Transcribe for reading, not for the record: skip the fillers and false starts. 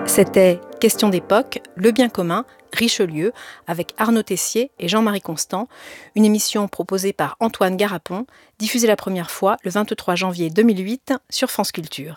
C'était Question d'époque, le bien commun, Richelieu, avec Arnaud Tessier et Jean-Marie Constant, une émission proposée par Antoine Garapon, diffusée la première fois le 23 janvier 2008 sur France Culture.